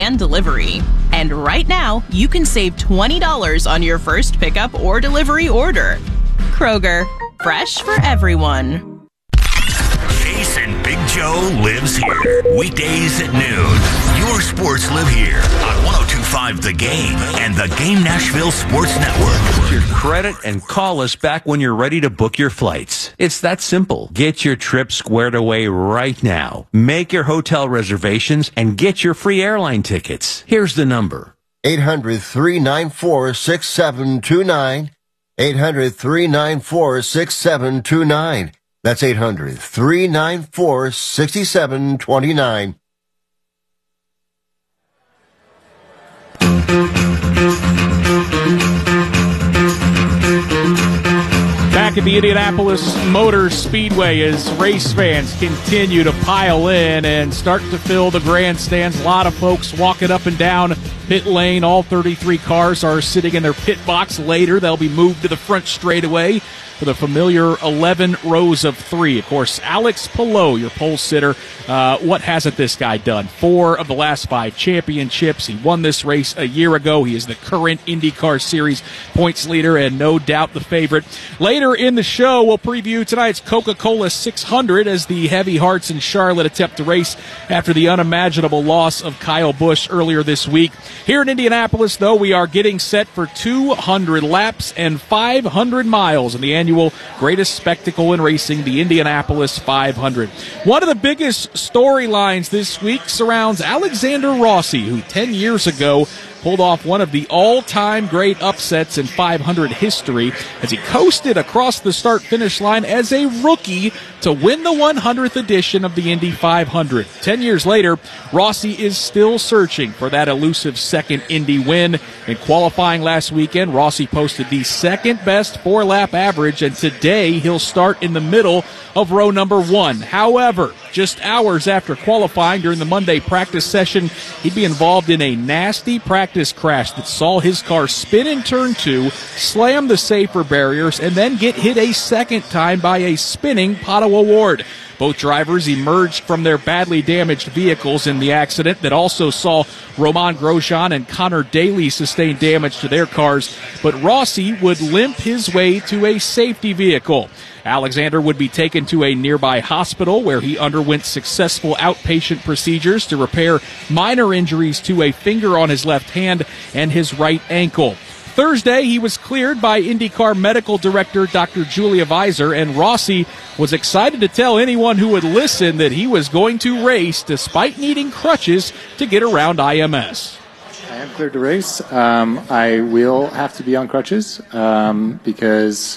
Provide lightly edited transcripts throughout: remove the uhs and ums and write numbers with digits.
and delivery. And right now, you can save $20 on your first pickup or delivery order. Kroger, fresh for everyone. Chase and Big Joe lives here. Weekdays at noon. Your sports live here on 102.5 The Game and the Game Nashville Sports Network. Put your credit and call us back when you're ready to book your flights. It's that simple. Get your trip squared away right now. Make your hotel reservations and get your free airline tickets. Here's the number. 800-394-6729. 800-394-6729. That's 800-394-6729. Back at the Indianapolis Motor Speedway as race fans continue to pile in and start to fill the grandstands. A lot of folks walking up and down pit lane. All 33 cars are sitting in their pit box. Later, they'll be moved to the front straightaway for the familiar 11 rows of 3. Of course, Alex Palou, your pole sitter. What hasn't this guy done? 4 of the last 5 championships. He won this race a year ago. He is the current IndyCar Series points leader and no doubt the favorite. Later in the show, we'll preview tonight's Coca-Cola 600 as the heavy hearts in Charlotte attempt to race after the unimaginable loss of Kyle Busch earlier this week. Here in Indianapolis, though, we are getting set for 200 laps and 500 miles in the annual greatest spectacle in racing, the Indianapolis 500. One of the biggest storylines this week surrounds Alexander Rossi, who 10 years ago pulled off one of the all-time great upsets in 500 history as he coasted across the start-finish line as a rookie to win the 100th edition of the Indy 500. 10 years later, Rossi is still searching for that elusive second Indy win. In qualifying last weekend, Rossi posted the second-best 4-lap average, and today he'll start in the middle of row number 1. However, just hours after qualifying during the Monday practice session, he'd be involved in a nasty practice crash that saw his car spin in turn 2, slam the safer barriers, and then get hit a second time by a spinning Pato O'Ward. Both drivers emerged from their badly damaged vehicles in the accident that also saw Romain Grosjean and Connor Daly sustain damage to their cars, but Rossi would limp his way to a safety vehicle. Alexander would be taken to a nearby hospital where he underwent successful outpatient procedures to repair minor injuries to a finger on his left hand and his right ankle. Thursday, he was cleared by IndyCar medical director Dr. Julia Visor, and Rossi was excited to tell anyone who would listen that he was going to race despite needing crutches to get around IMS. I am cleared to race. I will have to be on crutches because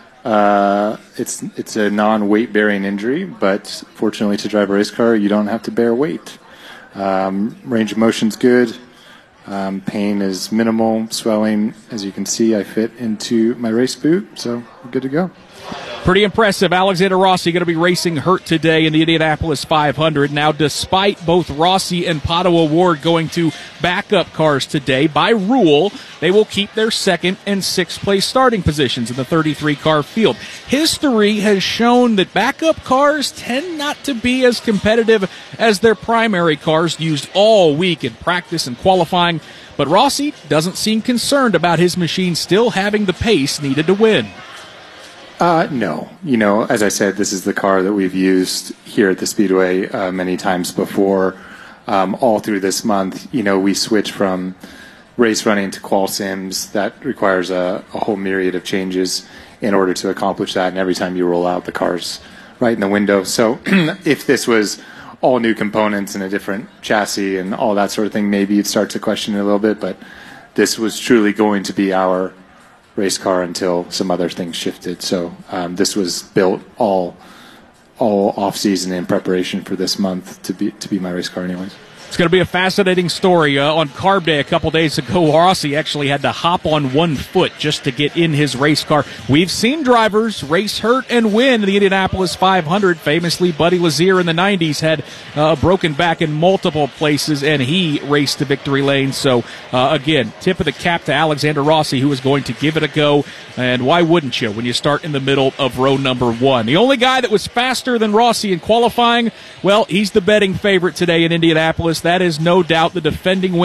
it's a non-weight-bearing injury, but fortunately to drive a race car, you don't have to bear weight. Range of motion's good. Pain is minimal. Swelling, as you can see, I fit into my race boot, so we're good to go. Pretty impressive. Alexander Rossi going to be racing hurt today in the Indianapolis 500. Now, despite both Rossi and Pato O'Ward going to backup cars today, by rule, they will keep their second and sixth place starting positions in the 33-car field. History has shown that backup cars tend not to be as competitive as their primary cars used all week in practice and qualifying, but Rossi doesn't seem concerned about his machine still having the pace needed to win. No. You know, as I said, this is the car that we've used here at the Speedway many times before. All through this month, you know, we switch from race running to qual sims. That requires a whole myriad of changes in order to accomplish that. And every time you roll out, the car's right in the window. So if this was all new components and a different chassis and all that sort of thing, maybe you'd start to question it a little bit. But this was truly going to be our race car until some other things shifted. So this was built all off season in preparation for this month to be my race car anyways. It's going to be a fascinating story. On Carb Day a couple days ago, Rossi actually had to hop on one foot just to get in his race car. We've seen drivers race hurt and win the Indianapolis 500. Famously, Buddy Lazier in the 90s had a broken back in multiple places, and he raced to victory lane. So, again, tip of the cap to Alexander Rossi, who is going to give it a go. And why wouldn't you when you start in the middle of row number 1? The only guy that was faster than Rossi in qualifying, well, he's the betting favorite today in Indianapolis. That is no doubt the defending